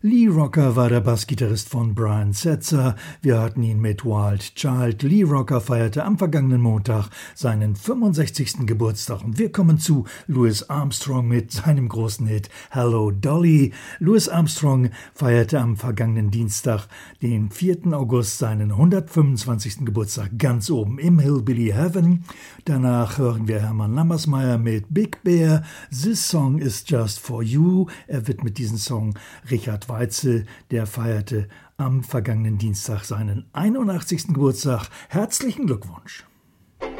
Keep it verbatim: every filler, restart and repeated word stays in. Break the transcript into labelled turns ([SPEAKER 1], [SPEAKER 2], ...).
[SPEAKER 1] Lee Rocker war der Bassgitarrist von Brian Setzer. Wir hatten ihn mit Wild Child. Lee Rocker feierte am vergangenen Montag seinen fünfundsechzigsten Geburtstag. Und wir kommen zu Louis Armstrong mit seinem großen Hit Hello Dolly. Louis Armstrong feierte am vergangenen Dienstag, den vierten August, seinen hundertfünfundzwanzigsten Geburtstag ganz oben im Hillbilly Heaven. Danach hören wir Hermann Lammersmeyer mit Big Bear. This Song is Just for You. Er widmet diesen Song Richard Weitzel, der feierte am vergangenen Dienstag seinen einundachtzigsten Geburtstag. Herzlichen Glückwunsch!